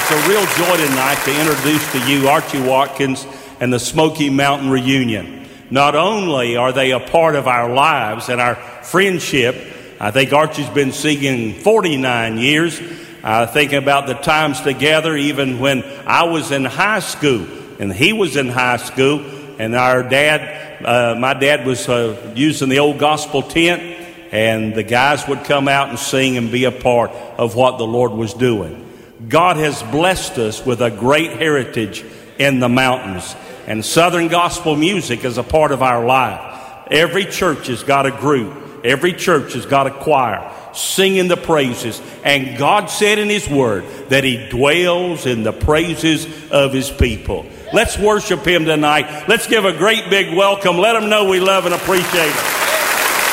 It's a real joy tonight to introduce to you Archie Watkins and the Smoky Mountain Reunion. Not only are they a part of our lives and our friendship, I think Archie's been singing 49 years. I think about the times together, even when I was in high school and he was in high school, and our dad, my dad was using the old gospel tent, and the guys would come out and sing and be a part of what the Lord was doing. God has blessed us with a great heritage in the mountains, and Southern gospel music is a part of our life. Every church has got a group. Every church has got a choir singing the praises. And God said in His Word that He dwells in the praises of His people. Let's worship Him tonight. Let's give a great big welcome. Let Him know we love and appreciate Him.